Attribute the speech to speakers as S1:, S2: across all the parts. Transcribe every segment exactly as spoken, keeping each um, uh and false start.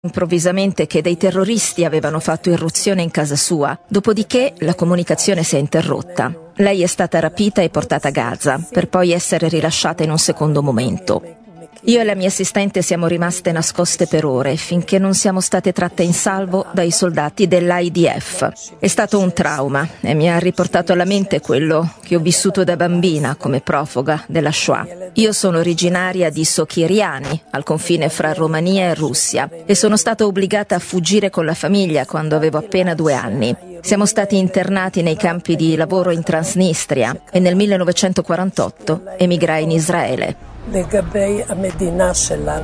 S1: improvvisamente che dei terroristi avevano fatto irruzione in casa sua, dopodiché la comunicazione si è interrotta. Lei è stata rapita e portata a Gaza, per poi essere rilasciata in un secondo momento. Io e la mia assistente siamo rimaste nascoste per ore, finché non siamo state tratte in salvo dai soldati dell'I D F. È stato un trauma e mi ha riportato alla mente quello che ho vissuto da bambina come profuga della Shoah. Io sono originaria di Sochiriani, al confine fra Romania e Russia, e sono stata obbligata a fuggire con la famiglia quando avevo appena due anni. Siamo stati internati nei campi di lavoro in Transnistria e nel millenovecentoquarantotto emigrai in Israele.
S2: לגבי המדינה שלנו.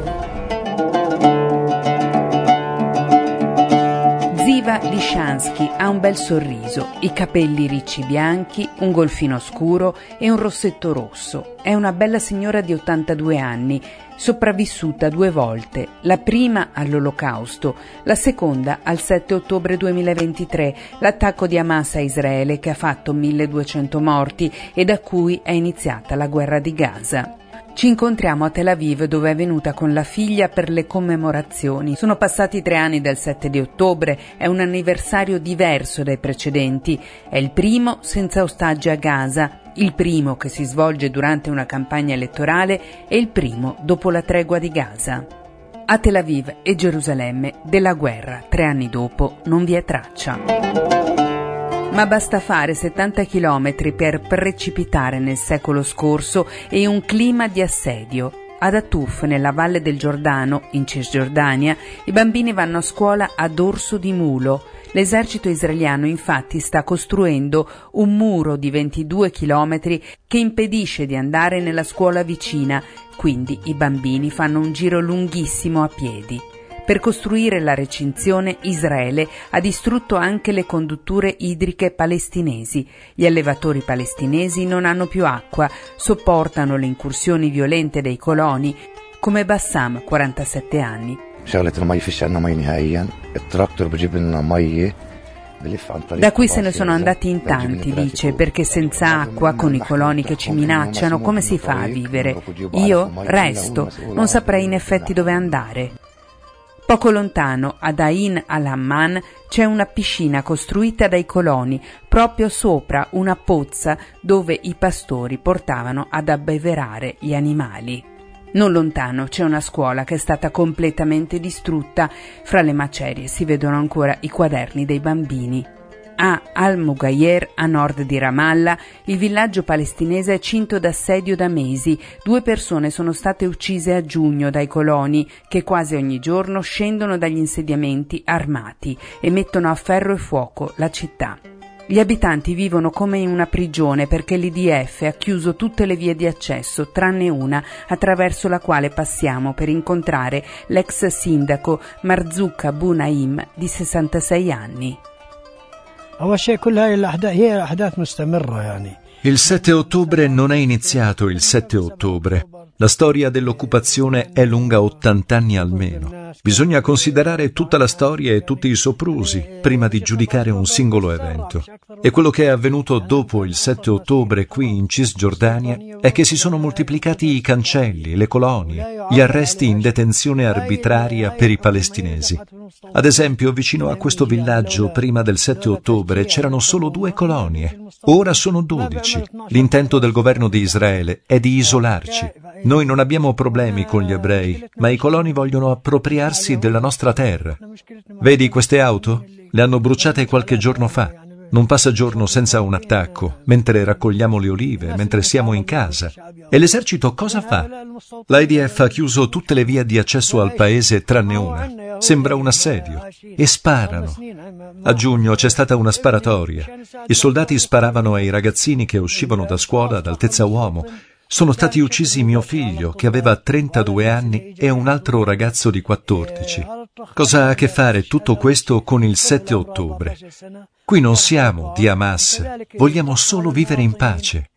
S3: Ziva Lishansky ha un bel sorriso, i capelli ricci bianchi, un golfino scuro e un rossetto rosso. È una bella signora di ottantadue anni, sopravvissuta due volte, la prima all'Olocausto, la seconda al sette ottobre duemilaventitré, l'attacco di Hamas a Israele che ha fatto milleduecento morti e da cui è iniziata la guerra di Gaza. Ci incontriamo a Tel Aviv, dove è venuta con la figlia per le commemorazioni. Sono passati tre anni dal sette di ottobre, è un anniversario diverso dai precedenti. È il primo senza ostaggi a Gaza, il primo che si svolge durante una campagna elettorale e il primo dopo la tregua di Gaza. A Tel Aviv e Gerusalemme della guerra, tre anni dopo, non vi è traccia. Ma basta fare settanta chilometri per precipitare nel secolo scorso e un clima di assedio. Ad Atuf, nella valle del Giordano, in Cisgiordania, i bambini vanno a scuola a dorso di mulo. L'esercito israeliano infatti sta costruendo un muro di ventidue chilometri che impedisce di andare nella scuola vicina, quindi i bambini fanno un giro lunghissimo a piedi. Per costruire la recinzione, Israele ha distrutto anche le condutture idriche palestinesi. Gli allevatori palestinesi non hanno più acqua, sopportano le incursioni violente dei coloni, come Bassam, quarantasette anni. Da qui se ne sono andati in tanti, dice, perché senza acqua, con i coloni che ci minacciano, come si fa a vivere? Io resto, non saprei in effetti dove andare. Poco lontano, ad Ain al-Hamman, c'è una piscina costruita dai coloni, proprio sopra una pozza dove i pastori portavano ad abbeverare gli animali. Non lontano c'è una scuola che è stata completamente distrutta. Fra le macerie si vedono ancora i quaderni dei bambini. A Al-Mughayr, a nord di Ramallah, il villaggio palestinese è cinto d'assedio da mesi. Due persone sono state uccise a giugno dai coloni, che quasi ogni giorno scendono dagli insediamenti armati e mettono a ferro e fuoco la città. Gli abitanti vivono come in una prigione perché l'I D F ha chiuso tutte le vie di accesso, tranne una, attraverso la quale passiamo per incontrare l'ex sindaco Marzouk Abu Naim, di sessantasei anni.
S4: Il sette ottobre non è iniziato il sette ottobre. La storia dell'occupazione è lunga ottanta anni almeno. Bisogna considerare tutta la storia e tutti i soprusi prima di giudicare un singolo evento. E quello che è avvenuto dopo il sette ottobre qui in Cisgiordania è che si sono moltiplicati i cancelli, le colonie, gli arresti in detenzione arbitraria per i palestinesi. Ad esempio, vicino a questo villaggio, prima del sette ottobre, c'erano solo due colonie. Ora sono dodici. L'intento del governo di Israele è di isolarci. Noi non abbiamo problemi con gli ebrei, ma i coloni vogliono appropriarsi della nostra terra. Vedi queste auto? Le hanno bruciate qualche giorno fa. Non passa giorno senza un attacco, mentre raccogliamo le olive, mentre siamo in casa. E l'esercito cosa fa? L'I D F ha chiuso tutte le vie di accesso al paese tranne una. Sembra un assedio. E sparano. A giugno c'è stata una sparatoria. I soldati sparavano ai ragazzini che uscivano da scuola ad altezza uomo. Sono stati uccisi mio figlio, che aveva trentadue anni, e un altro ragazzo di quattordici. Cosa ha a che fare tutto questo con il sette ottobre? Qui non siamo di Hamas, vogliamo solo vivere in pace.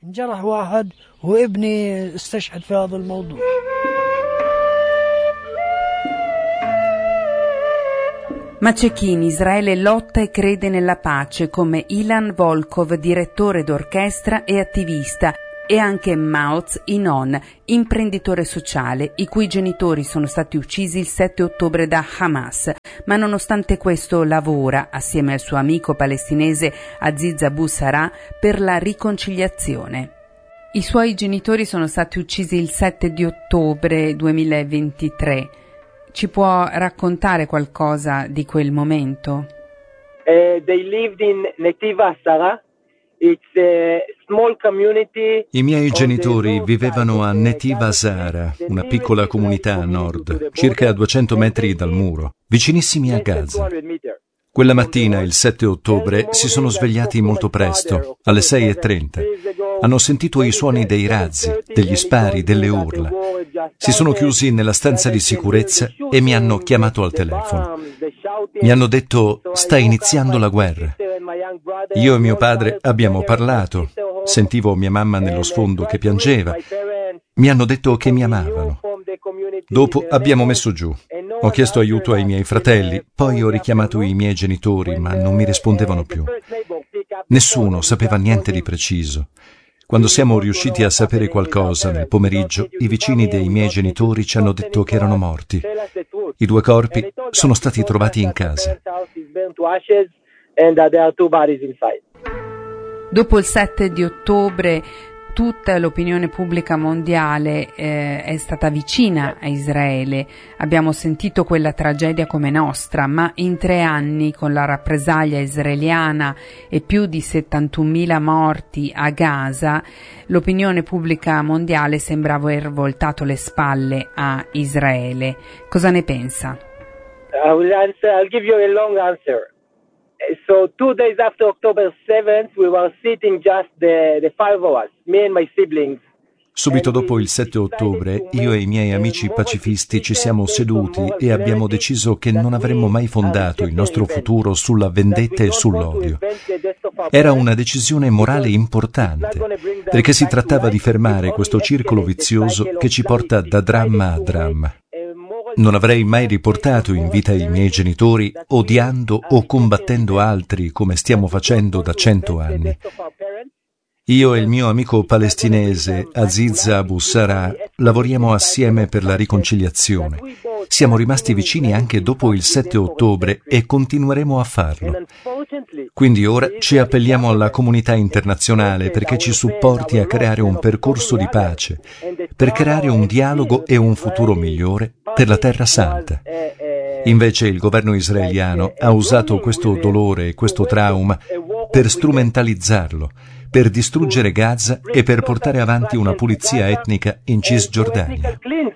S3: Ma c'è chi in Israele lotta e crede nella pace, come Ilan Volkov, direttore d'orchestra e attivista, e anche Maoz Inon, imprenditore sociale, i cui genitori sono stati uccisi il sette ottobre da Hamas, ma nonostante questo lavora, assieme al suo amico palestinese Aziz Abu Sarah, per la riconciliazione. I suoi genitori sono stati uccisi il sette di ottobre duemilaventitré. Ci può raccontare qualcosa di quel momento?
S5: Uh, they lived in Netiv HaSara. It's a small community.
S4: I miei genitori vivevano a Netiv HaSara, una piccola comunità a nord, circa a duecento metri dal muro, vicinissimi a Gaza. Quella mattina, il sette ottobre, si sono svegliati molto presto, alle sei e trenta. Hanno sentito i suoni dei razzi, degli spari, delle urla. Si sono chiusi nella stanza di sicurezza e mi hanno chiamato al telefono. Mi hanno detto: sta iniziando la guerra. Io e mio padre abbiamo parlato. Sentivo mia mamma nello sfondo che piangeva. Mi hanno detto che mi amavano. Dopo abbiamo messo giù. Ho chiesto aiuto ai miei fratelli, poi ho richiamato i miei genitori, ma non mi rispondevano più. Nessuno sapeva niente di preciso. Quando siamo riusciti a sapere qualcosa nel pomeriggio, i vicini dei miei genitori ci hanno detto che erano morti. I due corpi sono stati trovati in casa.
S3: Dopo il sette di ottobre tutta l'opinione pubblica mondiale eh, è stata vicina a Israele. Abbiamo sentito quella tragedia come nostra, ma in tre anni, con la rappresaglia israeliana e più di settantunomila morti a Gaza, l'opinione pubblica mondiale sembra aver voltato le spalle a Israele. Cosa ne pensa?
S5: I will answer, I'll give you a long answer. So two days after October seventh, we were sitting just the, the five of us, me and my siblings.
S4: Subito dopo il sette ottobre, io e i miei amici pacifisti ci siamo seduti e abbiamo deciso che non avremmo mai fondato il nostro futuro sulla vendetta e sull'odio. Era una decisione morale importante, perché si trattava di fermare questo circolo vizioso che ci porta da dramma a dramma. Non avrei mai riportato in vita i miei genitori odiando o combattendo altri come stiamo facendo da cento anni. Io e il mio amico palestinese Aziz Abu Sarah lavoriamo assieme per la riconciliazione. Siamo rimasti vicini anche dopo il sette ottobre e continueremo a farlo. Quindi ora ci appelliamo alla comunità internazionale perché ci supporti a creare un percorso di pace, per creare un dialogo e un futuro migliore per la Terra Santa. Invece il governo israeliano ha usato questo dolore e questo trauma per strumentalizzarlo, per distruggere Gaza e per portare avanti una pulizia etnica in Cisgiordania.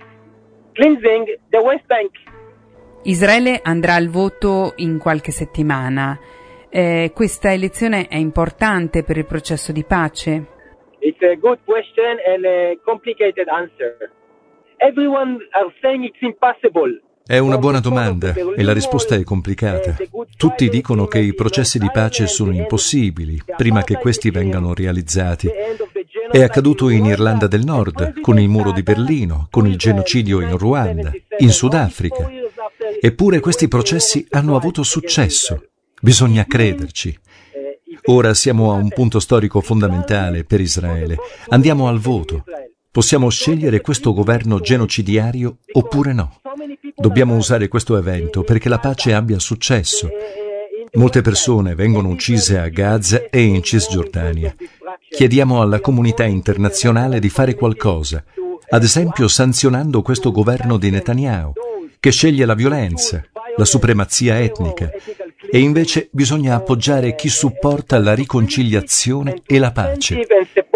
S3: Israele andrà al voto in qualche settimana. Eh, questa elezione è importante per il processo di pace?
S5: It's a good question and a complicated answer. Everyone are saying it's impossible.
S4: È una buona domanda e la risposta è complicata. Tutti dicono che i processi di pace sono impossibili prima che questi vengano realizzati. È accaduto in Irlanda del Nord, con il muro di Berlino, con il genocidio in Ruanda, in Sudafrica. Eppure questi processi hanno avuto successo. Bisogna crederci. Ora siamo a un punto storico fondamentale per Israele. Andiamo al voto. Possiamo scegliere questo governo genocidiario oppure no. Dobbiamo usare questo evento perché la pace abbia successo. Molte persone vengono uccise a Gaza e in Cisgiordania. Chiediamo alla comunità internazionale di fare qualcosa, ad esempio sanzionando questo governo di Netanyahu, che sceglie la violenza, la supremazia etnica, e invece bisogna appoggiare chi supporta la riconciliazione e la pace.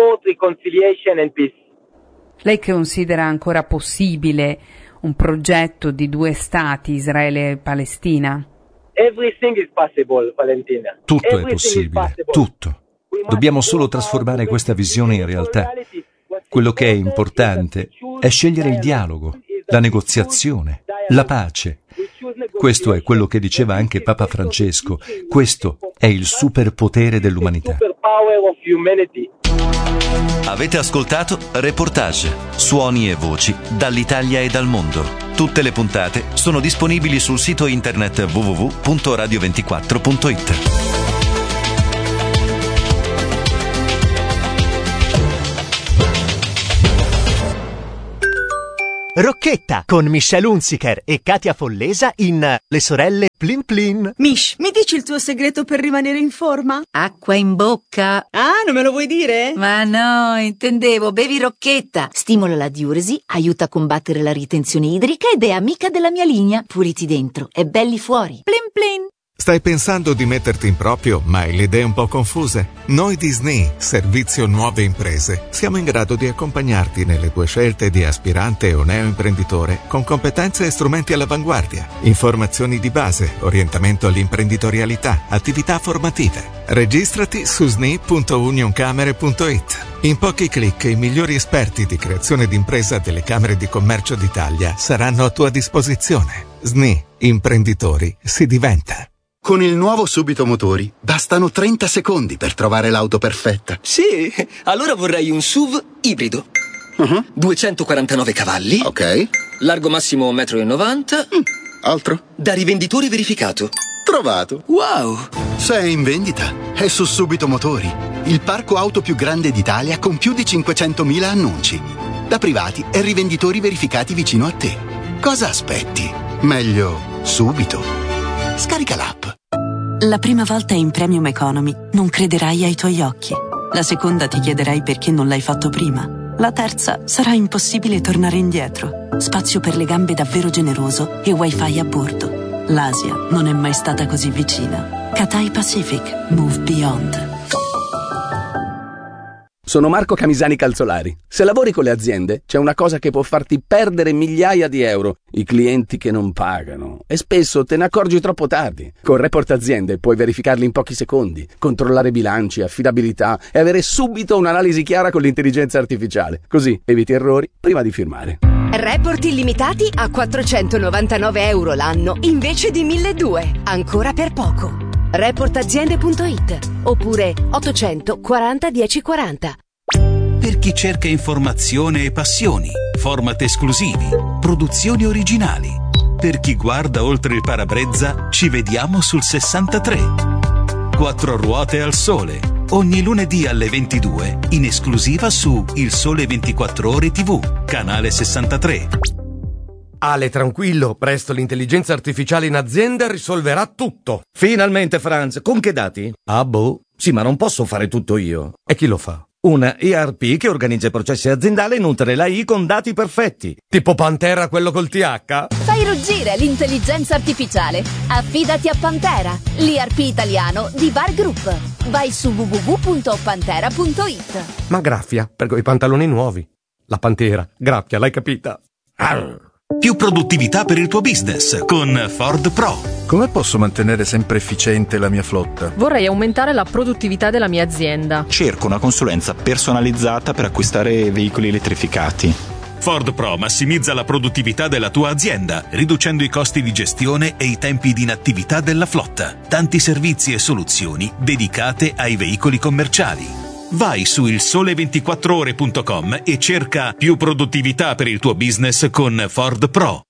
S3: Lei considera ancora possibile un progetto di due stati, Israele e Palestina?
S4: Tutto è possibile, tutto. Dobbiamo solo trasformare questa visione in realtà. Quello che è importante è scegliere il dialogo, la negoziazione, la pace. Questo è quello che diceva anche Papa Francesco. Questo è il superpotere dell'umanità.
S6: Avete ascoltato Reportage, suoni e voci dall'Italia e dal mondo. Tutte le puntate sono disponibili sul sito internet w w w punto radio ventiquattro punto it.
S7: Rocchetta, con Michelle Hunziker e Katia Follesa in Le sorelle Plin Plin.
S8: Mish, mi dici il tuo segreto per rimanere in forma?
S9: Acqua in bocca.
S8: Ah, non me lo vuoi dire?
S9: Ma no, intendevo, bevi Rocchetta. Stimola la diuresi, aiuta a combattere la ritenzione idrica ed è amica della mia linea. Puliti dentro e belli fuori. Plin Plin.
S10: Stai pensando di metterti in proprio, ma hai le idee un po' confuse? Noi di S N I, Servizio Nuove Imprese, siamo in grado di accompagnarti nelle tue scelte di aspirante o neoimprenditore con competenze e strumenti all'avanguardia, informazioni di base, orientamento all'imprenditorialità, attività formative. Registrati su s n i punto unioncamere punto i t. In pochi clic i migliori esperti di creazione d'impresa delle Camere di Commercio d'Italia saranno a tua disposizione. S N I, imprenditori, si diventa.
S11: Con il nuovo Subito Motori bastano trenta secondi per trovare l'auto perfetta.
S12: Sì, allora vorrei un S U V ibrido.
S11: Uh-huh.
S12: duecentoquarantanove cavalli.
S11: Ok.
S12: Largo massimo uno virgola novanta metri.
S11: Mm. Altro?
S12: Da rivenditore verificato.
S11: Trovato.
S12: Wow!
S11: Se è in vendita, è su Subito Motori, il parco auto più grande d'Italia con più di cinquecentomila annunci. Da privati e rivenditori verificati vicino a te. Cosa aspetti? Meglio subito. Scarica l'app.
S13: La prima volta in Premium Economy non crederai ai tuoi occhi. La seconda ti chiederai perché non l'hai fatto prima. La terza sarà impossibile tornare indietro. Spazio per le gambe davvero generoso e wifi a bordo. L'Asia non è mai stata così vicina. Cathay Pacific. Move Beyond.
S14: Sono Marco Camisani Calzolari. Se lavori con le aziende, c'è una cosa che può farti perdere migliaia di euro: i clienti che non pagano. E spesso te ne accorgi troppo tardi. Con Report Aziende puoi verificarli in pochi secondi, controllare bilanci, affidabilità e avere subito un'analisi chiara con l'intelligenza artificiale. Così eviti errori prima di firmare.
S15: Report illimitati a quattrocentonovantanove euro l'anno invece di milleduecento. Ancora per poco. report aziende punto i t oppure ottocento quaranta dieci quaranta.
S16: Per chi cerca informazione e passioni, format esclusivi, produzioni originali. Per chi guarda oltre il parabrezza, ci vediamo sul sessantatré. Quattro ruote al sole, ogni lunedì alle ventidue, in esclusiva su Il Sole ventiquattro Ore tivù, canale sessantatré.
S17: Ale, tranquillo, presto l'intelligenza artificiale in azienda risolverà tutto.
S18: Finalmente, Franz, con che dati?
S17: Ah, boh.
S18: Sì, ma non posso fare tutto io.
S17: E chi lo fa?
S18: Una E R P che organizza i processi aziendali e nutre la I con dati perfetti.
S17: Tipo Pantera, quello col T H?
S19: Fai ruggire l'intelligenza artificiale. Affidati a Pantera, l'E R P italiano di Bar Group. Vai su w w w punto pantera punto i t.
S17: Ma graffia, per quei pantaloni nuovi. La Pantera, graffia, l'hai capita?
S16: Arr. Più produttività per il tuo business con Ford Pro.
S4: Come posso mantenere sempre efficiente la mia flotta?
S20: Vorrei aumentare la produttività della mia azienda.
S21: Cerco una consulenza personalizzata per acquistare veicoli elettrificati.
S16: Ford Pro massimizza la produttività della tua azienda, riducendo i costi di gestione e i tempi di inattività della flotta. Tanti servizi e soluzioni dedicate ai veicoli commerciali. Vai su il sole ventiquattro ore punto com e cerca più produttività per il tuo business con Ford Pro.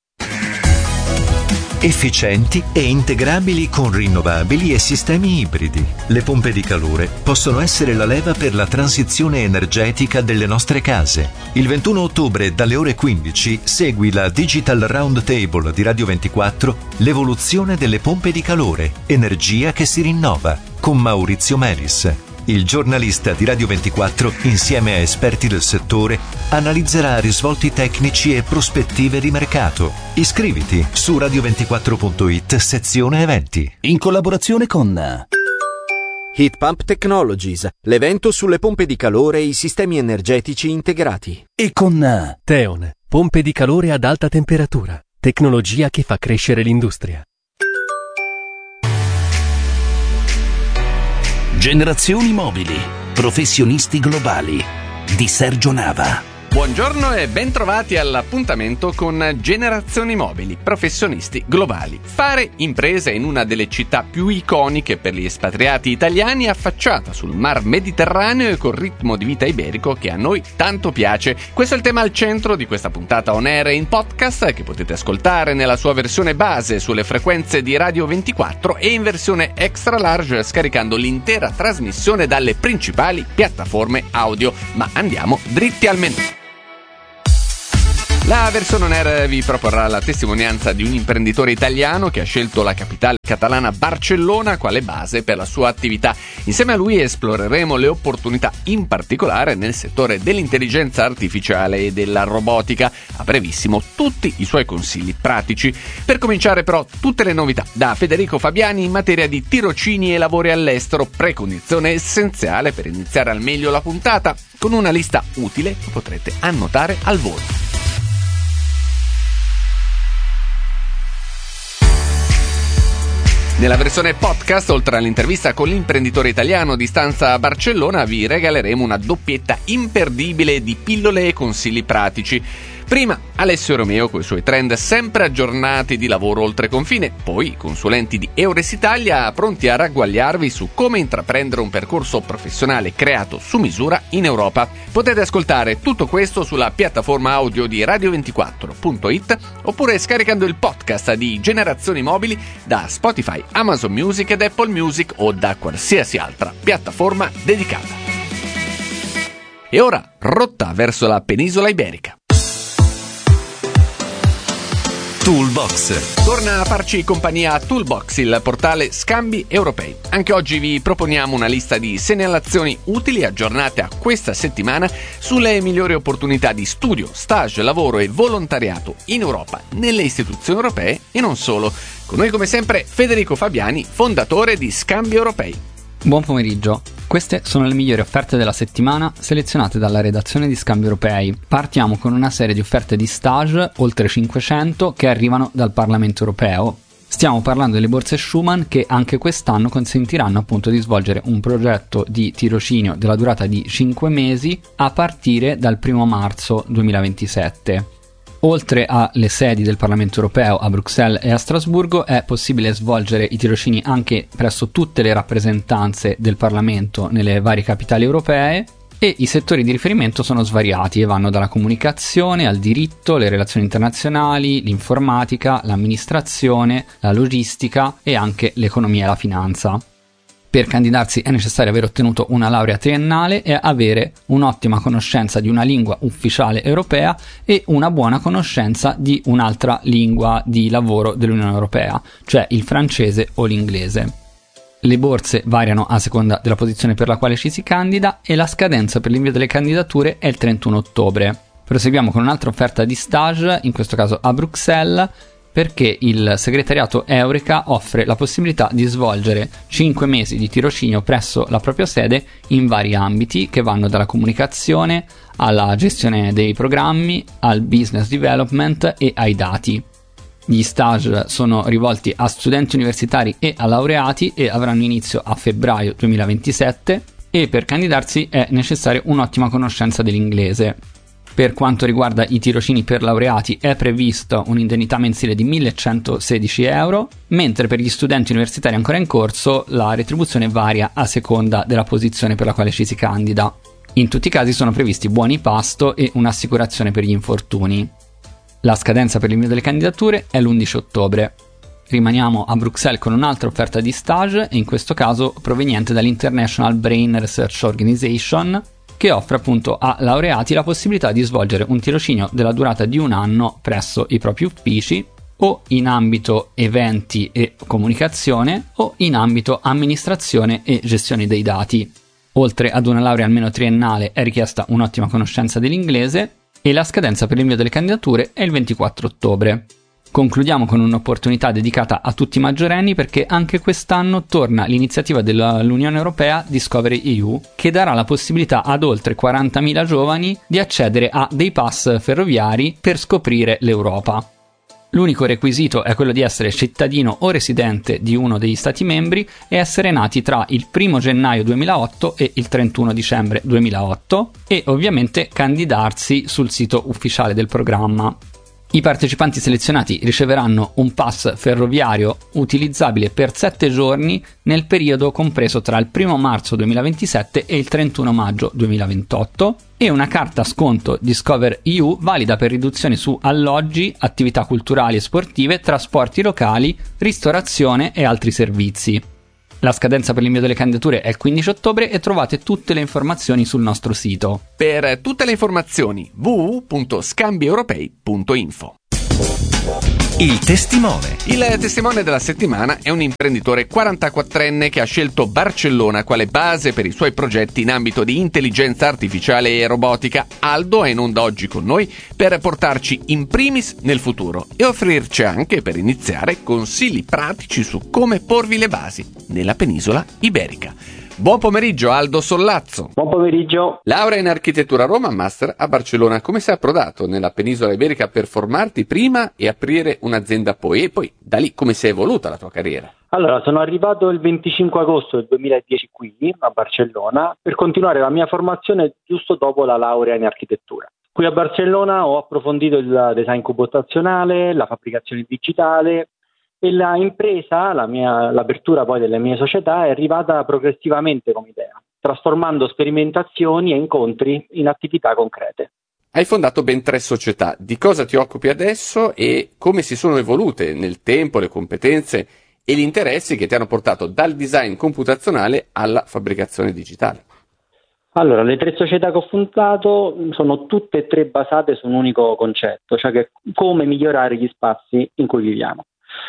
S4: Efficienti e integrabili con rinnovabili e sistemi ibridi. Le pompe di calore possono essere la leva per la transizione energetica delle nostre case. Il ventuno ottobre dalle ore quindici segui la Digital Roundtable di Radio ventiquattro, l'evoluzione delle pompe di calore, energia che si rinnova, con Maurizio Melis. Il giornalista di Radio ventiquattro, insieme a esperti del settore, analizzerà risvolti tecnici e prospettive di mercato. Iscriviti su radio ventiquattro punto i t, sezione eventi.
S22: In collaborazione con
S23: Heat Pump Technologies, l'evento sulle pompe di calore e i sistemi energetici integrati.
S22: E con
S24: Teon, pompe di calore ad alta temperatura, tecnologia che fa crescere l'industria.
S16: Generazioni Mobili, professionisti globali, di Sergio Nava.
S25: Buongiorno e ben trovati all'appuntamento con Generazioni Mobili, professionisti globali. Fare impresa in una delle città più iconiche per gli espatriati italiani, affacciata sul mar Mediterraneo e col ritmo di vita iberico che a noi tanto piace. Questo è il tema al centro di questa puntata on air in podcast che potete ascoltare nella sua versione base sulle frequenze di Radio ventiquattro e in versione extra large scaricando l'intera trasmissione dalle principali piattaforme audio. Ma andiamo dritti al menù. La versione on air vi proporrà la testimonianza di un imprenditore italiano che ha scelto la capitale catalana Barcellona quale base per la sua attività. Insieme a lui esploreremo le opportunità, in particolare nel settore dell'intelligenza artificiale e della robotica. A brevissimo tutti i suoi consigli pratici. Per cominciare però tutte le novità da Federico Fabiani in materia di tirocini e lavori all'estero, precondizione essenziale per iniziare al meglio la puntata, con una lista utile che potrete annotare al volo. Nella versione podcast, oltre all'intervista con l'imprenditore italiano di stanza a Barcellona, vi regaleremo una doppietta imperdibile di pillole e consigli pratici. Prima Alessio Romeo con i suoi trend sempre aggiornati di lavoro oltre confine, poi consulenti di Eures Italia pronti a ragguagliarvi su come intraprendere un percorso professionale creato su misura in Europa. Potete ascoltare tutto questo sulla piattaforma audio di radio ventiquattro punto it oppure scaricando il podcast di Generazioni Mobili da Spotify, Amazon Music ed Apple Music o da qualsiasi altra piattaforma dedicata. E ora rotta verso la penisola iberica.
S21: Toolbox.
S25: Torna a farci compagnia Toolbox, il portale Scambi Europei. Anche oggi vi proponiamo una lista di segnalazioni utili aggiornate a questa settimana sulle migliori opportunità di studio, stage, lavoro e volontariato in Europa, nelle istituzioni europee e non solo. Con noi come sempre Federico Fabiani, fondatore di Scambi Europei.
S1: Buon pomeriggio. Queste sono le migliori offerte della settimana selezionate dalla redazione di Scambi Europei. Partiamo con una serie di offerte di stage, oltre cinquecento, che arrivano dal Parlamento Europeo. Stiamo parlando delle borse Schumann che anche quest'anno consentiranno appunto di svolgere un progetto di tirocinio della durata di cinque mesi a partire dal primo marzo duemilaventisette. Oltre alle sedi del Parlamento Europeo a Bruxelles e a Strasburgo è possibile svolgere i tirocini anche presso tutte le rappresentanze del Parlamento nelle varie capitali europee e i settori di riferimento sono svariati e vanno dalla comunicazione al diritto, le relazioni internazionali, l'informatica, l'amministrazione, la logistica e anche l'economia e la finanza. Per candidarsi è necessario aver ottenuto una laurea triennale e avere un'ottima conoscenza di una lingua ufficiale europea e una buona conoscenza di un'altra lingua di lavoro dell'Unione Europea, cioè il francese o l'inglese. Le borse variano a seconda della posizione per la quale ci si candida e la scadenza per l'invio delle candidature è il trentuno ottobre. Proseguiamo con un'altra offerta di stage, in questo caso a Bruxelles, perché il segretariato Eureka offre la possibilità di svolgere cinque mesi di tirocinio presso la propria sede in vari ambiti che vanno dalla comunicazione alla gestione dei programmi, al business development e ai dati. Gli stage sono rivolti a studenti universitari e a laureati e avranno inizio a febbraio duemilaventisette e per candidarsi è necessaria un'ottima conoscenza dell'inglese. Per quanto riguarda i tirocini per laureati è prevista un'indennità mensile di millecentosedici euro, mentre per gli studenti universitari ancora in corso la retribuzione varia a seconda della posizione per la quale ci si candida. In tutti i casi sono previsti buoni pasto e un'assicurazione per gli infortuni. La scadenza per l'invio delle candidature è l'undici ottobre. Rimaniamo a Bruxelles con un'altra offerta di stage, in questo caso proveniente dall'International Brain Research Organization, che offre appunto a laureati la possibilità di svolgere un tirocinio della durata di un anno presso i propri uffici o in ambito eventi e comunicazione o in ambito amministrazione e gestione dei dati. Oltre ad una laurea almeno triennale è richiesta un'ottima conoscenza dell'inglese e la scadenza per l'invio delle candidature è il ventiquattro ottobre. Concludiamo con un'opportunità dedicata a tutti i maggiorenni perché anche quest'anno torna l'iniziativa dell'Unione Europea Discovery E U che darà la possibilità ad oltre quarantamila giovani di accedere a dei pass ferroviari per scoprire l'Europa. L'unico requisito è quello di essere cittadino o residente di uno degli Stati membri e essere nati tra il primo gennaio duemilaotto e il trentuno dicembre duemilaotto e ovviamente candidarsi sul sito ufficiale del programma. I partecipanti selezionati riceveranno un pass ferroviario utilizzabile per sette giorni nel periodo compreso tra il primo marzo duemilaventisette e il trentuno maggio duemilaventotto e una carta sconto Discover E U valida per riduzioni su alloggi, attività culturali e sportive, trasporti locali, ristorazione e altri servizi. La scadenza per l'invio delle candidature è il quindici ottobre e trovate tutte le informazioni sul nostro sito.
S25: Per tutte le informazioni w w w punto scambi europei punto info.
S16: Il testimone.
S25: Il testimone della settimana è un imprenditore quarantaquattrenne che ha scelto Barcellona quale base per i suoi progetti in ambito di intelligenza artificiale e robotica. Aldo è in onda oggi con noi per portarci in primis nel futuro e offrirci anche, per iniziare, consigli pratici su come porvi le basi nella penisola iberica. Buon pomeriggio Aldo Sollazzo.
S2: Buon pomeriggio.
S25: Laurea in architettura a Roma, master a Barcellona. Come sei approdato nella penisola iberica per formarti prima e aprire un'azienda poi? E poi da lì come si è evoluta la tua carriera?
S2: Allora, sono arrivato il venticinque agosto del duemiladieci qui a Barcellona per continuare la mia formazione giusto dopo la laurea in architettura. Qui a Barcellona ho approfondito il design computazionale, la fabbricazione digitale, e la impresa, la mia, l'apertura poi delle mie società è arrivata progressivamente come idea, trasformando sperimentazioni e incontri in attività concrete.
S25: Hai fondato ben tre società. Di cosa ti occupi adesso e come si sono evolute nel tempo le competenze e gli interessi che ti hanno portato dal design computazionale alla fabbricazione digitale?
S2: Allora, le tre società che ho fondato sono tutte e tre basate su un unico concetto, cioè che come migliorare gli spazi in cui viviamo.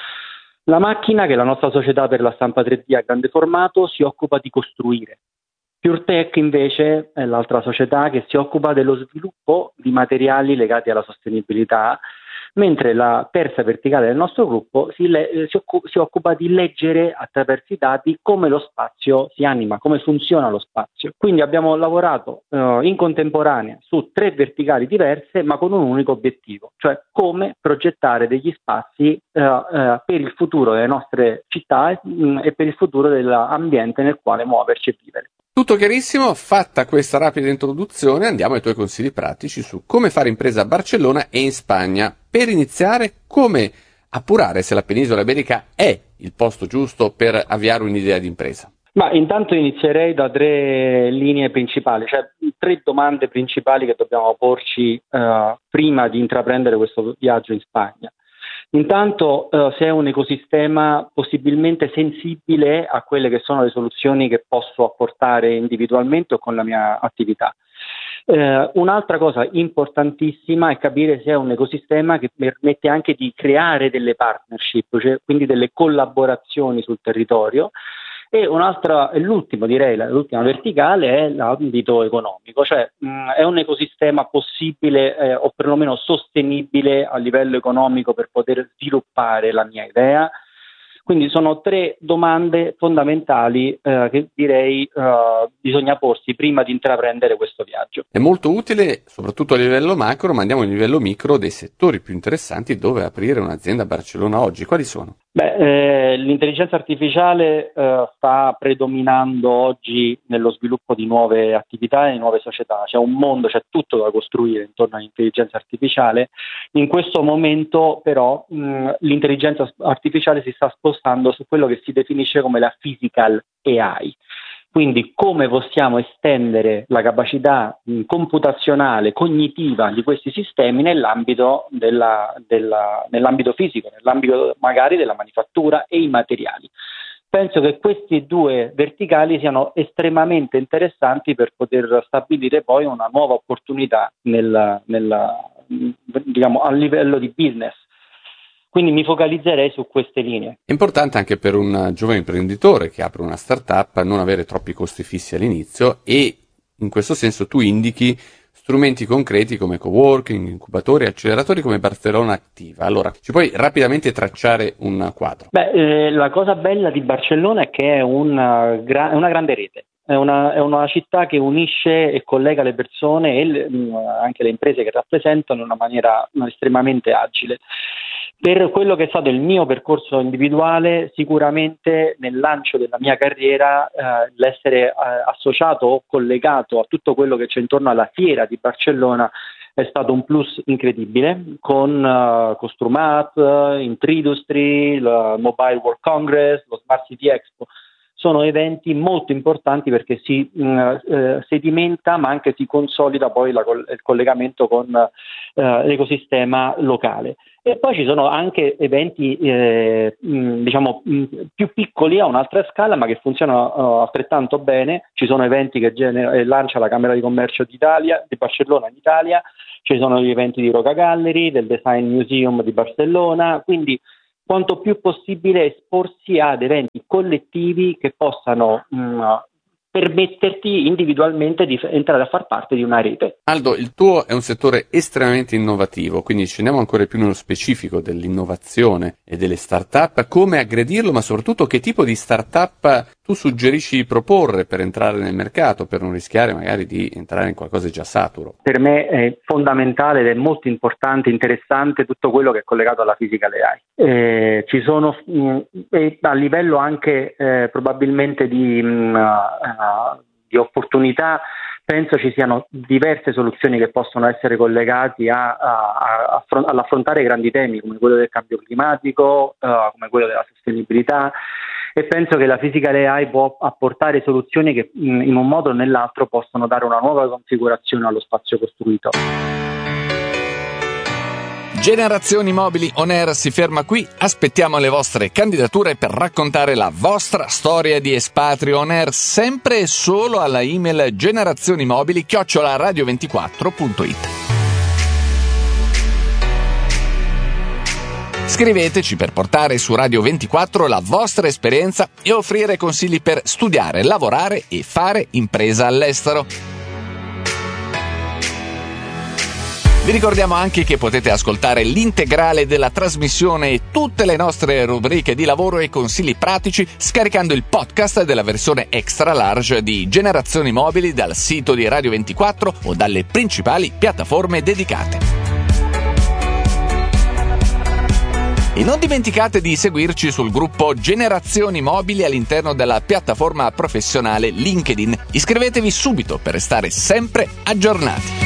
S2: La macchina, che è la nostra società per la stampa tre D a grande formato, si occupa di costruire. PureTech invece è l'altra società che si occupa dello sviluppo di materiali legati alla sostenibilità, mentre la terza verticale del nostro gruppo si, le- si, occu- si occupa di leggere attraverso i dati come lo spazio si anima, come funziona lo spazio. Quindi abbiamo lavorato uh, in contemporanea su tre verticali diverse ma con un unico obiettivo, cioè come progettare degli spazi uh, uh, per il futuro delle nostre città mh, e per il futuro dell'ambiente nel quale muoverci e vivere.
S25: Tutto chiarissimo, fatta questa rapida introduzione andiamo ai tuoi consigli pratici su come fare impresa a Barcellona e in Spagna. Per iniziare, come appurare se la penisola iberica è il posto giusto per avviare un'idea di impresa?
S2: Ma intanto inizierei da tre linee principali, cioè tre domande principali che dobbiamo porci uh, prima di intraprendere questo viaggio in Spagna. Intanto uh, se è un ecosistema possibilmente sensibile a quelle che sono le soluzioni che posso apportare individualmente o con la mia attività. Uh, un'altra cosa importantissima è capire se è un ecosistema che permette anche di creare delle partnership, cioè quindi delle collaborazioni sul territorio. E un'altra, l'ultimo direi, l'ultima verticale è l'ambito economico, cioè mh, è un ecosistema possibile eh, o perlomeno sostenibile a livello economico per poter sviluppare la mia idea. Quindi sono tre domande fondamentali eh, che direi eh, bisogna porsi prima di intraprendere questo viaggio.
S25: È molto utile, soprattutto a livello macro, ma andiamo a livello micro dei settori più interessanti dove aprire un'azienda a Barcellona oggi. Quali sono?
S2: Beh, eh, l'intelligenza artificiale eh, sta predominando oggi nello sviluppo di nuove attività e di nuove società. C'è un mondo, c'è tutto da costruire intorno all'intelligenza artificiale. In questo momento però mh, l'intelligenza artificiale si sta spostando su quello che si definisce come la physical A I. Quindi come possiamo estendere la capacità mh, computazionale, cognitiva di questi sistemi nell'ambito, della, della, nell'ambito fisico, nell'ambito magari della manifattura e i materiali. Penso che questi due verticali siano estremamente interessanti per poter stabilire poi una nuova opportunità nel, nel, diciamo, a livello di business. Quindi mi focalizzerei su queste linee.
S25: È importante anche per un giovane imprenditore che apre una startup non avere troppi costi fissi all'inizio e in questo senso tu indichi strumenti concreti come coworking, incubatori, acceleratori come Barcellona Activa. Allora, ci puoi rapidamente tracciare un quadro?
S2: Beh, eh, la cosa bella di Barcellona è che è una, gra- è una grande rete. È una, è una città che unisce e collega le persone e le, anche le imprese che rappresentano in una maniera estremamente agile. Per quello che è stato il mio percorso individuale, sicuramente nel lancio della mia carriera eh, l'essere eh, associato o collegato a tutto quello che c'è intorno alla fiera di Barcellona è stato un plus incredibile, con uh, Costrumat, Intridustry, il Mobile World Congress, lo Smart City Expo. sono eventi molto importanti perché si mh, eh, sedimenta ma anche si consolida poi la, il collegamento con eh, l'ecosistema locale. E poi ci sono anche eventi eh, mh, diciamo mh, più piccoli a un'altra scala ma che funzionano uh, altrettanto bene. Ci sono eventi che genera, eh, lancia la Camera di Commercio d'Italia, di Barcellona in Italia, ci sono gli eventi di Roca Gallery, del Design Museum di Barcellona, quindi quanto più possibile esporsi ad eventi collettivi che possano mh, permetterti individualmente di f- entrare a far parte di una rete.
S25: Aldo, il tuo è un settore estremamente innovativo, quindi scendiamo ancora più nello specifico dell'innovazione e delle start-up, come aggredirlo, ma soprattutto che tipo di start-up tu suggerisci di proporre per entrare nel mercato, per non rischiare magari di entrare in qualcosa di già saturo.
S2: Per me è fondamentale ed è molto importante, interessante tutto quello che è collegato alla physical A I. Eh, ci sono mh, e a livello anche eh, probabilmente di, mh, uh, di opportunità, penso ci siano diverse soluzioni che possono essere collegate a, a, a, a, all'affrontare grandi temi come quello del cambio climatico, uh, come quello della sostenibilità. E penso che la physical A I può apportare soluzioni che in, in un modo o nell'altro possono dare una nuova configurazione allo spazio costruito.
S25: Generazioni Mobili On Air si ferma qui, aspettiamo le vostre candidature per raccontare la vostra storia di espatrio on air, sempre e solo alla email generazionimobili chiocciola radio ventiquattro punto it. Scriveteci per portare su Radio ventiquattro la vostra esperienza e offrire consigli per studiare, lavorare e fare impresa all'estero. Vi ricordiamo anche che potete ascoltare l'integrale della trasmissione e tutte le nostre rubriche di lavoro e consigli pratici scaricando il podcast della versione extra large di Generazioni Mobili dal sito di Radio ventiquattro o dalle principali piattaforme dedicate. E non dimenticate di seguirci sul gruppo Generazioni Mobili all'interno della piattaforma professionale LinkedIn. Iscrivetevi subito per restare sempre aggiornati.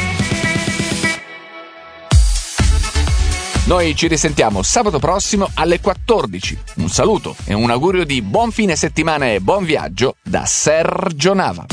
S25: Noi ci risentiamo sabato prossimo alle quattordici. Un saluto e un augurio di buon fine settimana e buon viaggio da Sergio Nava.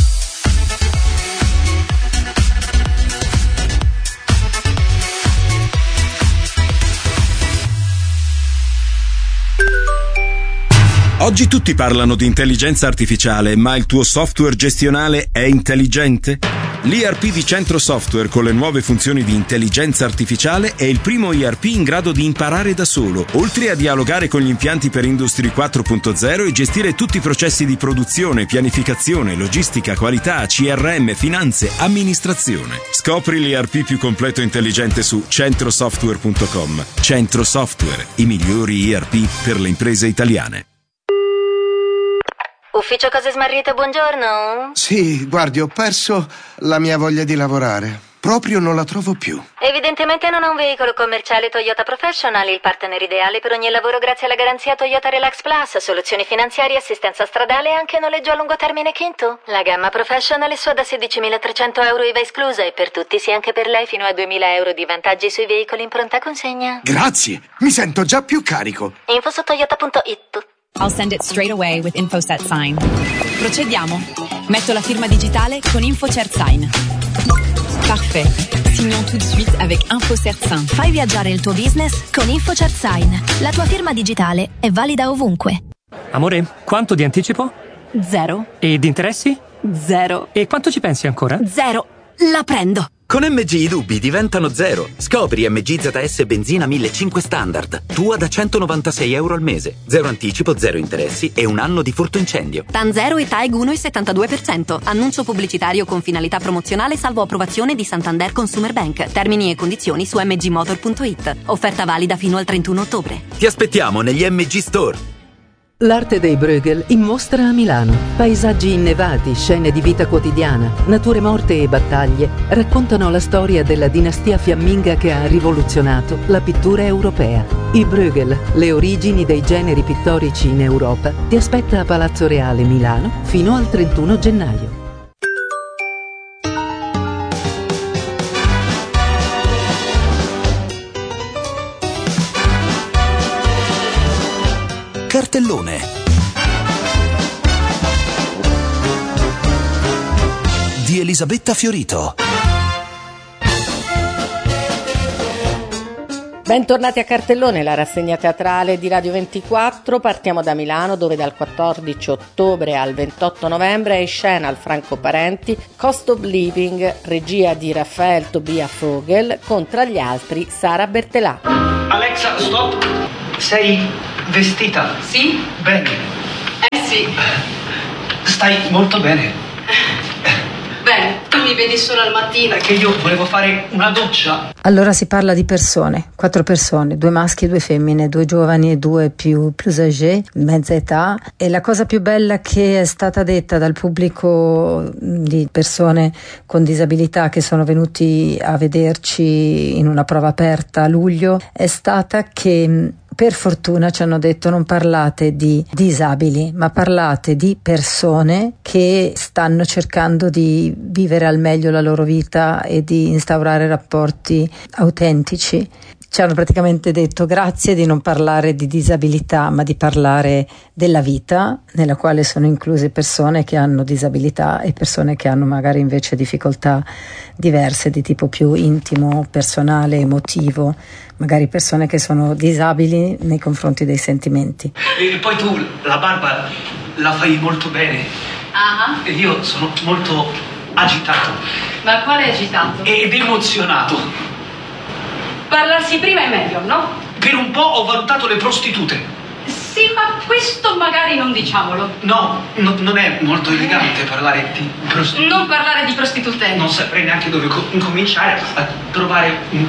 S3: Oggi tutti parlano di intelligenza artificiale, ma il tuo software gestionale è intelligente? L'I R P di Centro Software con le nuove funzioni di intelligenza artificiale è il primo I R P in grado di imparare da solo, oltre a dialogare con gli impianti per Industry quattro punto zero e gestire tutti i processi di produzione, pianificazione, logistica, qualità, C R M, finanze, amministrazione. Scopri l'I R P più completo e intelligente su centrosoftware punto com. Centro Software, i migliori I R P per le imprese italiane.
S5: Ufficio Cose Smarrite, buongiorno.
S6: Sì, guardi, ho perso la mia voglia di lavorare. Proprio non la trovo più.
S5: Evidentemente non ha un veicolo commerciale Toyota Professional, il partner ideale per ogni lavoro grazie alla garanzia Toyota Relax Plus, soluzioni finanziarie, assistenza stradale e anche noleggio a lungo termine Kinto. La gamma Professional è sua da sedicimilatrecento euro I V A esclusa e per tutti, sì anche per lei, fino a duemila euro di vantaggi sui veicoli in pronta consegna.
S6: Grazie, mi sento già più carico.
S5: Info su toyota punto it.
S7: I'll send it straight away with InfoSet Sign. Procediamo. Metto la firma digitale con InfoCert Sign. Parfait. Signons tout de suite avec InfoCert Sign.
S8: Fai viaggiare il tuo business con InfoCert Sign. La tua firma digitale è valida ovunque.
S26: Amore, quanto di anticipo?
S8: Zero.
S26: E di interessi?
S8: Zero.
S26: E quanto ci pensi ancora?
S8: Zero. La prendo.
S27: Con M G i dubbi diventano zero. Scopri M G Z S Benzina millecinquecento Standard. Tua da centonovantasei euro al mese. Zero anticipo, zero interessi e un anno di furto incendio.
S8: TAN zero e T A E G uno virgola settantadue per cento. Annuncio pubblicitario con finalità promozionale salvo approvazione di Santander Consumer Bank. Termini e condizioni su m g motor punto it. Offerta valida fino al trentuno ottobre.
S27: Ti aspettiamo negli M G Store.
S28: L'arte dei Bruegel in mostra a Milano. Paesaggi innevati, scene di vita quotidiana, nature morte e battaglie raccontano la storia della dinastia fiamminga che ha rivoluzionato la pittura europea. I Bruegel, le origini dei generi pittorici in Europa, ti aspetta a Palazzo Reale Milano fino al trentuno gennaio.
S22: Cartellone. di Elisabetta Fiorito.
S9: Bentornati a Cartellone, la rassegna teatrale di Radio ventiquattro. Partiamo da Milano, dove dal quattordici ottobre al ventotto novembre è in scena al Franco Parenti Cost of Living, regia di Raphael Tobia Vogel, con tra gli altri Sara Bertelà.
S10: Alexa, stop! Sei vestita?
S11: Sì?
S10: Bene.
S11: Eh sì.
S10: Stai molto bene.
S11: Bene, tu mi vedi solo al mattino.
S10: È che io volevo fare una doccia.
S12: Allora si parla di persone, quattro persone, due maschi e due femmine, due giovani e due più plus âgés, mezza età, e la cosa più bella che è stata detta dal pubblico di persone con disabilità che sono venuti a vederci in una prova aperta a luglio è stata che per fortuna ci hanno detto: non parlate di disabili, ma parlate di persone che stanno cercando di vivere al meglio la loro vita e di instaurare rapporti autentici. Ci hanno praticamente detto grazie di non parlare di disabilità, ma di parlare della vita, nella quale sono incluse persone che hanno disabilità e persone che hanno magari invece difficoltà diverse di tipo più intimo, personale, emotivo, magari persone che sono disabili nei confronti dei sentimenti.
S10: E poi tu la barba la fai molto bene.
S11: Ah.
S10: E io sono molto agitato.
S11: Ma quale agitato?
S10: Ed emozionato.
S11: Parlarsi prima è meglio, no?
S10: Per un po' ho valutato le prostitute.
S11: Sì, ma questo magari non diciamolo.
S10: No, no non è molto elegante parlare di prostitute.
S11: Non parlare di prostitute.
S10: Non saprei neanche dove co- incominciare a trovare un...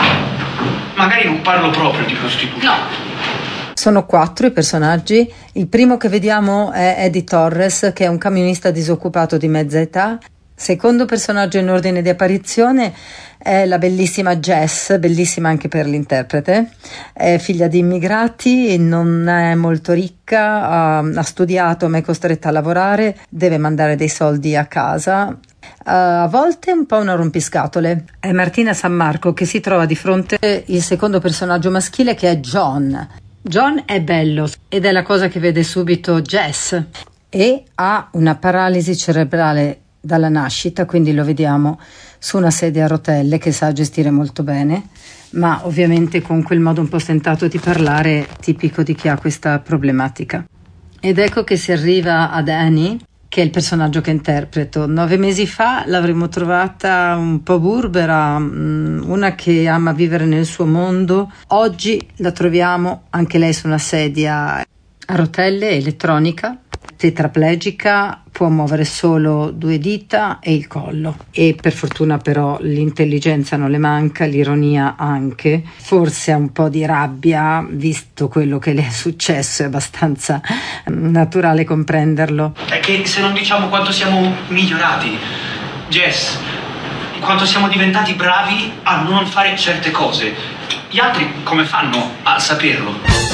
S10: Magari non parlo proprio di prostitute.
S11: No.
S12: Sono quattro i personaggi. Il primo che vediamo è Eddie Torres, che è un camionista disoccupato di mezza età. Secondo personaggio in ordine di apparizione è la bellissima Jess, bellissima anche per l'interprete. È figlia di immigrati, non è molto ricca, ha, ha studiato ma è costretta a lavorare, deve mandare dei soldi a casa. Uh, a volte è un po' una rompiscatole. È Martina San Marco che si trova di fronte il secondo personaggio maschile, che è John. John è bello ed è la cosa che vede subito Jess, e ha una paralisi cerebrale dalla nascita, quindi lo vediamo su una sedia a rotelle che sa gestire molto bene, ma ovviamente con quel modo un po' stentato di parlare tipico di chi ha questa problematica. Ed ecco che si arriva ad Annie, che è il personaggio che interpreto. Nove mesi fa l'avremmo trovata un po' burbera, una che ama vivere nel suo mondo. Oggi la troviamo anche lei su una sedia a rotelle elettronica, tetraplegica, può muovere solo due dita e il collo, e per fortuna però l'intelligenza non le manca, l'ironia anche, forse ha un po' di rabbia visto quello che le è successo, è abbastanza naturale comprenderlo.
S10: È che se non diciamo quanto siamo migliorati, Jess, quanto siamo diventati bravi a non fare certe cose, gli altri come fanno a saperlo?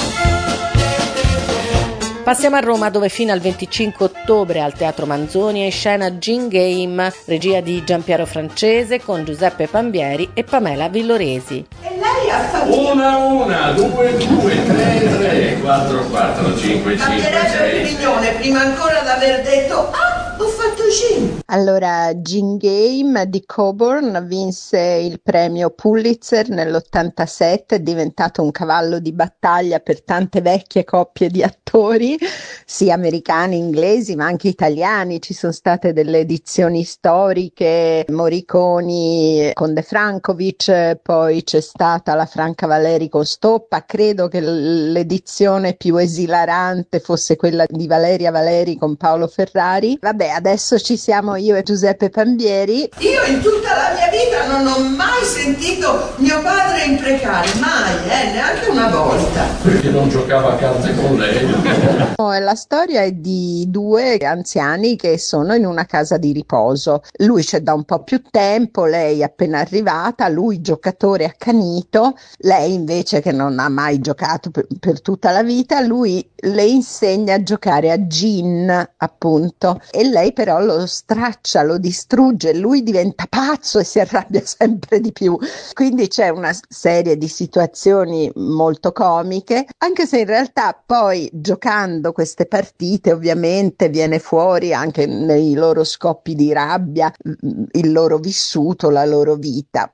S9: Passiamo a Roma, dove fino al venticinque ottobre al Teatro Manzoni è in scena Gin Game, regia di Giampiero Francese, con Giuseppe Pambieri e Pamela Villoresi.
S13: E lei ha fatto...
S14: Una, una, due, due, tre, tre, quattro, quattro, cinque, cinque,
S13: Cambierebbe opinione prima ancora di aver detto ah, ho fatto gin.
S15: Allora, Gin Game di Coburn vinse il premio Pulitzer nell'ottantasette, è diventato un cavallo di battaglia per tante vecchie coppie di attori, sia americani, inglesi, ma anche italiani. Ci sono state delle edizioni storiche, Morriconi con De Frankovic, poi c'è stata la Franca Valeri con Stoppa. Credo che l'edizione più esilarante fosse quella di Valeria Valeri con Paolo Ferrari. Vabbè, adesso ci siamo io e Giuseppe Pambieri.
S13: Io in tutta la mia vita non ho mai sentito mio padre imprecare, mai, eh, neanche una volta.
S14: Perché non giocava a carte con lei?
S15: Oh, la storia è di due anziani che sono in una casa di riposo. Lui c'è da un po' più tempo, lei appena arrivata, lui giocatore accanito, lei invece che non ha mai giocato per, per tutta la vita, lui le insegna a giocare a gin, appunto, e lei però lo straccia, lo distrugge, lui diventa pazzo e si arrabbia sempre di più. Quindi c'è una serie di situazioni molto comiche, anche se in realtà poi giocando queste partite ovviamente viene fuori anche nei loro scoppi di rabbia il loro vissuto, la loro vita.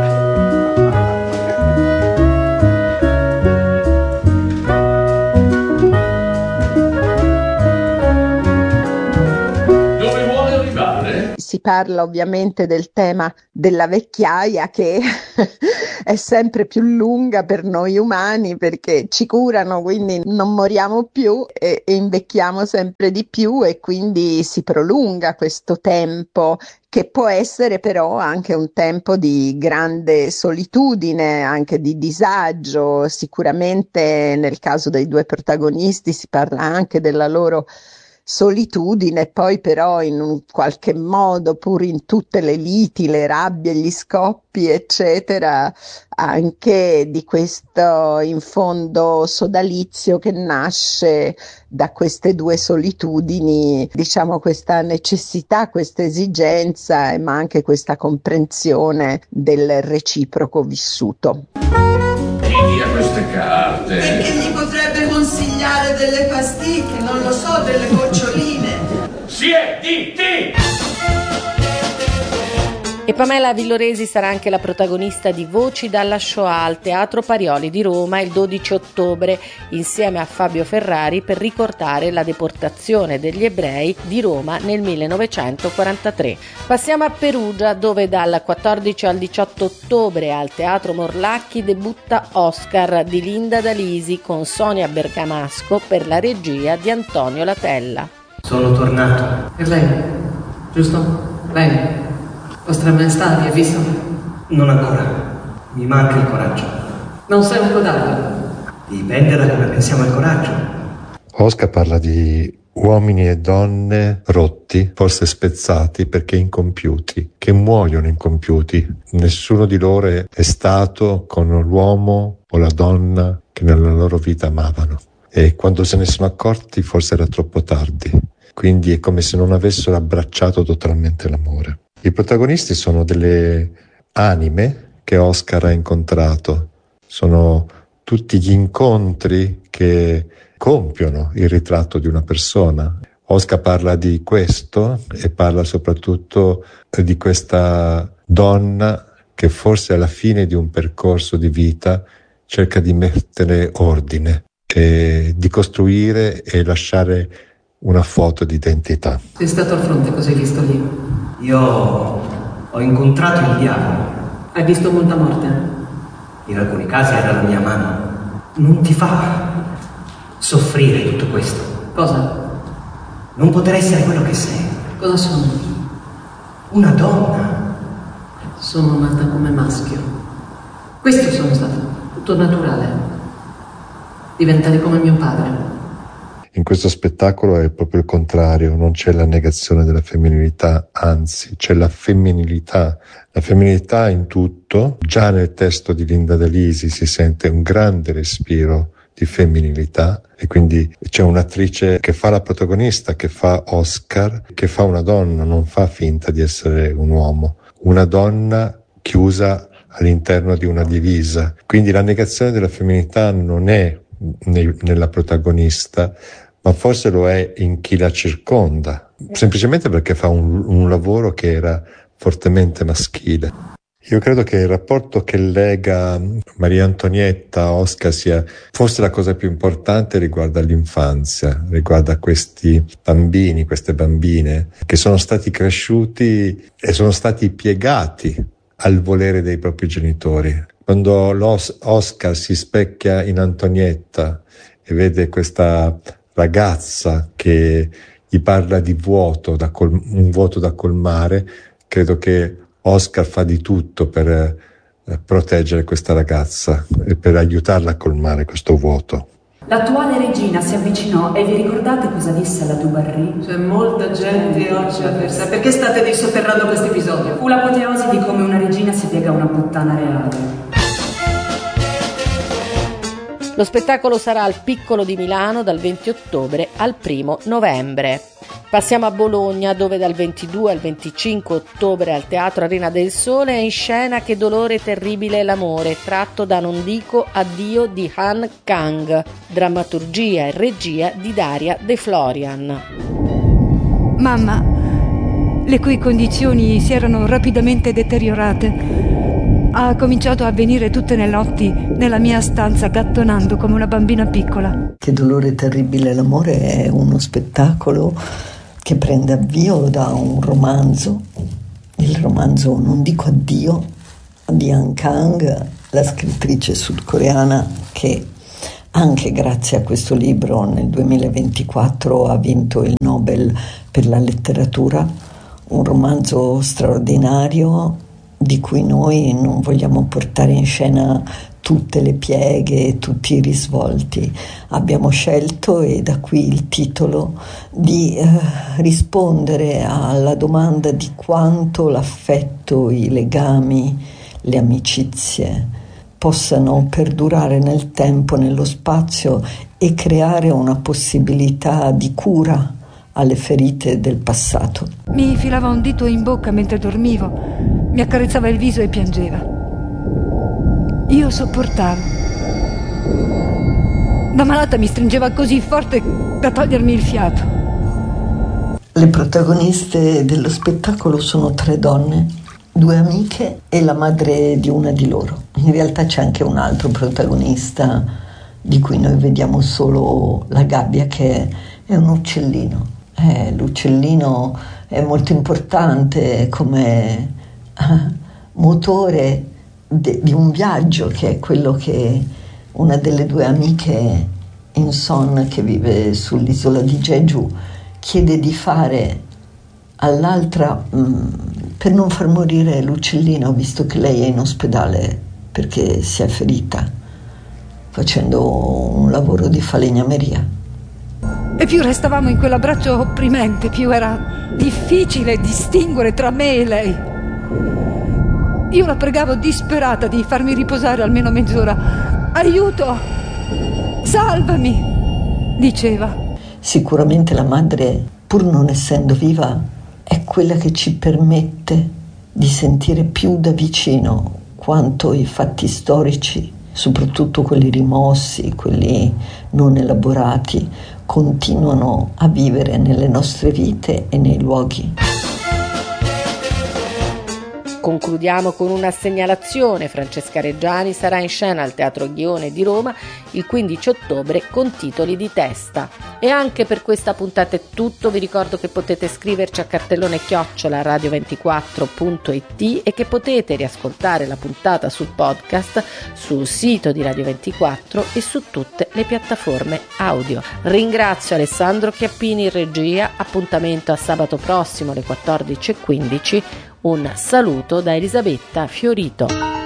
S15: Si parla ovviamente del tema della vecchiaia, che è sempre più lunga per noi umani perché ci curano, quindi non moriamo più e, e invecchiamo sempre di più, e quindi si prolunga questo tempo, che può essere però anche un tempo di grande solitudine, anche di disagio. Sicuramente nel caso dei due protagonisti si parla anche della loro solitudine, poi però in un qualche modo, pur in tutte le liti, le rabbie, gli scoppi eccetera, anche di questo in fondo sodalizio che nasce da queste due solitudini, diciamo questa necessità, questa esigenza, ma anche questa comprensione del reciproco vissuto.
S14: Via queste carte.
S13: Perché gli potrebbe consigliare delle pasticche, non lo so, delle goccioline.
S14: Siediti!
S9: E Pamela Villoresi sarà anche la protagonista di Voci dalla Shoah al Teatro Parioli di Roma il dodici ottobre, insieme a Fabio Ferrari, per ricordare la deportazione degli ebrei di Roma nel millenovecentoquarantatré. Passiamo a Perugia, dove dal quattordici al diciotto ottobre al Teatro Morlacchi debutta Oscar di Linda Dalisi con Sonia Bergamasco per la regia di Antonio Latella.
S4: Sono tornato.
S17: E lei? Giusto? Lei? Vostra Maestà, vi ha visto?
S4: Non ancora. Mi manca il coraggio.
S17: Non sei un codardo.
S4: Dipende da come pensiamo al coraggio.
S18: Oscar parla di uomini e donne rotti, forse spezzati perché incompiuti, che muoiono incompiuti. Nessuno di loro è stato con l'uomo o la donna che nella loro vita amavano. E quando se ne sono accorti forse era troppo tardi. Quindi è come se non avessero abbracciato totalmente l'amore. I protagonisti sono delle anime che Oscar ha incontrato, sono tutti gli incontri che compiono il ritratto di una persona. Oscar parla di questo e parla soprattutto di questa donna che forse alla fine di un percorso di vita cerca di mettere ordine, e di costruire e lasciare una foto di identità.
S17: Sei stato al fronte, cosa hai visto lì?
S4: Io ho incontrato il diavolo.
S17: Hai visto molta morte?
S4: In alcuni casi era la mia mano. Non ti fa soffrire tutto questo?
S17: Cosa?
S4: Non poter essere quello che sei.
S17: Cosa sono?
S4: Una donna.
S17: Sono nata come maschio. Questo sono stato. Tutto naturale. Diventare come mio padre.
S18: In questo spettacolo è proprio il contrario, non c'è la negazione della femminilità, anzi c'è la femminilità. La femminilità in tutto, già nel testo di Linda Dalisi si sente un grande respiro di femminilità, e quindi c'è un'attrice che fa la protagonista, che fa Oscar, che fa una donna, non fa finta di essere un uomo, una donna chiusa all'interno di una divisa. Quindi la negazione della femminilità non è nella protagonista, ma forse lo è in chi la circonda, semplicemente perché fa un, un lavoro che era fortemente maschile. Io credo che il rapporto che lega Maria Antonietta a Oscar sia forse la cosa più importante, riguarda l'infanzia, riguarda questi bambini, queste bambine che sono stati cresciuti e sono stati piegati al volere dei propri genitori. Quando Oscar si specchia in Antonietta e vede questa ragazza che gli parla di vuoto, da col- un vuoto da colmare, credo che Oscar fa di tutto per eh, proteggere questa ragazza e per aiutarla a colmare questo vuoto.
S19: L'attuale regina si avvicinò e vi ricordate cosa disse alla Dubarry?
S17: C'è molta gente oggi avversa. Perché state dissotterrando questo episodio?
S19: Fu l'apoteosi di come una regina si piega a una puttana reale.
S9: Lo spettacolo sarà al Piccolo di Milano dal venti ottobre al primo novembre. Passiamo a Bologna, dove dal ventidue al venticinque ottobre al Teatro Arena del Sole è in scena Che dolore terribile è l'amore, tratto da Non dico addio di Han Kang, drammaturgia e regia di Daria De Florian.
S1: Mamma, le cui condizioni si erano rapidamente deteriorate, ha cominciato a venire tutte le notti nella mia stanza gattonando come una bambina piccola.
S2: Che dolore terribile è l'amore è uno spettacolo che prende avvio da un romanzo, il romanzo Non dico addio di Han Kang, la scrittrice sudcoreana che anche grazie a questo libro nel duemilaventiquattro ha vinto il Nobel per la letteratura, un romanzo straordinario di cui noi non vogliamo portare in scena tutte le pieghe e tutti i risvolti. Abbiamo scelto, e da qui il titolo, di eh, rispondere alla domanda di quanto l'affetto, i legami, le amicizie possano perdurare nel tempo, nello spazio e creare una possibilità di cura alle ferite del passato.
S1: Mi filava un dito in bocca mentre dormivo, mi accarezzava il viso e piangeva. Io sopportavo. Da malata mi stringeva così forte da togliermi il fiato.
S2: Le protagoniste dello spettacolo sono tre donne, due amiche e la madre di una di loro. In realtà c'è anche un altro protagonista di cui noi vediamo solo la gabbia, che è un uccellino. Eh, l'uccellino è molto importante come eh, motore de, di un viaggio, che è quello che una delle due amiche, Inson, che vive sull'isola di Jeju, chiede di fare all'altra mh, per non far morire l'uccellino, visto che lei è in ospedale perché si è ferita facendo un lavoro di falegnameria.
S1: E più restavamo in quell'abbraccio opprimente, più era difficile distinguere tra me e lei. Io la pregavo disperata di farmi riposare almeno mezz'ora. Aiuto! Salvami! Diceva.
S2: Sicuramente la madre, pur non essendo viva, è quella che ci permette di sentire più da vicino quanto i fatti storici, soprattutto quelli rimossi, quelli non elaborati, continuano a vivere nelle nostre vite e nei luoghi.
S9: Concludiamo con una segnalazione. Francesca Reggiani sarà in scena al Teatro Ghione di Roma il quindici ottobre con Titoli di testa. E anche per questa puntata è tutto. Vi ricordo che potete scriverci a cartellone chiocciola radio ventiquattro punto it e che potete riascoltare la puntata sul podcast sul sito di Radio ventiquattro e su tutte le piattaforme audio. Ringrazio Alessandro Chiappini in regia. Appuntamento a sabato prossimo alle quattordici e quindici. Un saluto da Elisabetta Fiorito.